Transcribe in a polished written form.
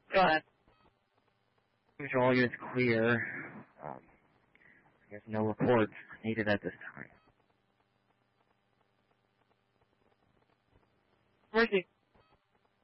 Go ahead. Visual audio is clear. I guess no reports needed at this time. Mercy.